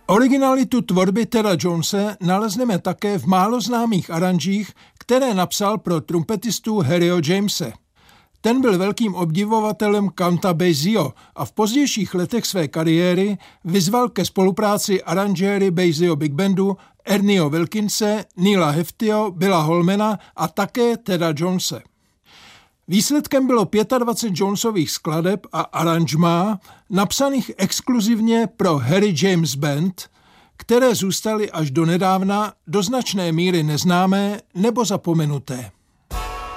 Originalitu tvorby Teda Jonese nalezneme také v málo známých aranžích, které napsal pro trumpetistu Harryho Jamese. Ten byl velkým obdivovatelem Counta Basieho a v pozdějších letech své kariéry vyzval ke spolupráci aranžéry Basieho Big Bandu Ernieho Wilkinse, Neila Heftiho, Billa Holmana a také Teda Jonese. Výsledkem bylo 25 Jonesových skladeb a aranžmá napsaných exkluzivně pro Harry James Band, které zůstaly až do nedávna do značné míry neznámé nebo zapomenuté.